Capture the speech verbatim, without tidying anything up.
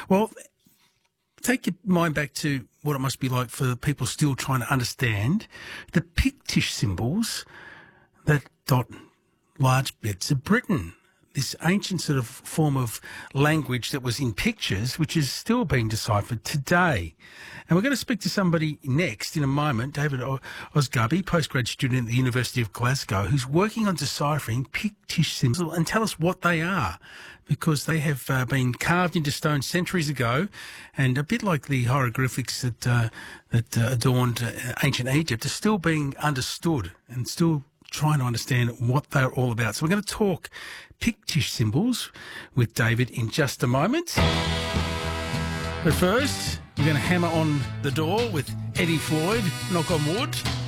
Well, take your mind back to what it must be like for people still trying to understand the Pictish symbols that dot large bits of Britain. This ancient sort of form of language that was in pictures, which is still being deciphered today. And we're going to speak to somebody next in a moment, David Osgaby, postgrad student at the University of Glasgow, who's working on deciphering Pictish symbols, and tell us what they are, because they have uh, been carved into stone centuries ago, and a bit like the hieroglyphics that uh, that uh, adorned uh, ancient Egypt, are still being understood and still trying to understand what they're all about. So we're going to talk Pictish symbols with David in just a moment. But first, we're going to hammer on the door with Eddie Floyd, knock on wood.